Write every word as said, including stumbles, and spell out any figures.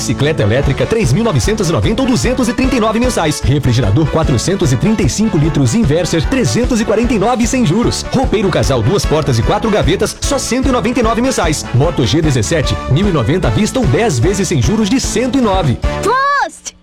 Bicicleta elétrica três mil novecentos e noventa ou duzentos e trinta e nove mensais. Refrigerador quatrocentos e trinta e cinco litros Inverser trezentos e quarenta e nove sem juros. Roupeiro casal duas portas e quatro gavetas só cento e noventa e nove mensais. Moto G dezessete mil e noventa à vista ou dez vezes sem juros de cento e nove. Post!